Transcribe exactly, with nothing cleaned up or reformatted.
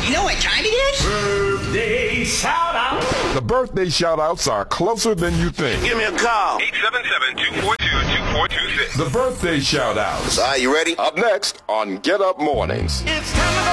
You know what time it is? Birthday shout-out. The birthday shout-outs are closer than you think. Give me a call. eight seven seven, two four two, two four two six. The birthday shout-outs. Are you ready? Up next on Get Up Mornings. It's time to go.